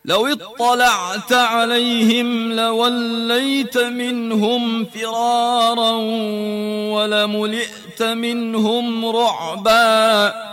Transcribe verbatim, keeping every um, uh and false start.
لو اطلعت عليهم لوليت منهم فرارا ولملئت منهم رعبا